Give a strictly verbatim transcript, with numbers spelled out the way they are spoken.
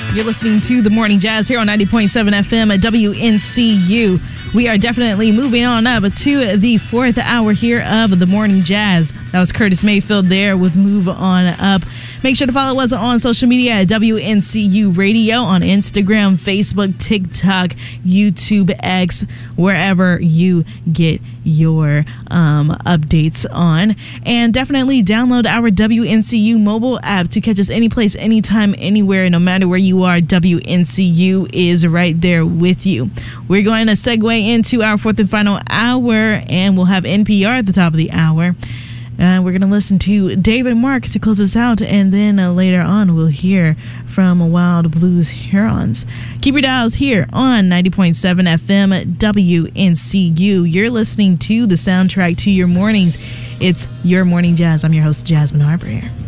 You're listening to The Morning Jazz here on ninety point seven F M at W N C U. We are definitely moving on up to the fourth hour here of The Morning Jazz. That was Curtis Mayfield there with Move On Up. Make sure to follow us on social media at W N C U Radio on Instagram, Facebook, TikTok, YouTube, X, wherever you get your um, updates on. And definitely download our W N C U mobile app to catch us anyplace, anytime, anywhere, no matter where you are. W N C U is right there with you. We're going to segue into our fourth and final hour, and we'll have N P R at the top of the hour. Uh, we're going to listen to David Mark to close us out, and then uh, later on we'll hear from Wild Blues Hurons. Keep your dials here on ninety point seven F M W N C U. You're listening to the soundtrack to your mornings. It's Your Morning Jazz. I'm your host, Jasmine Harper.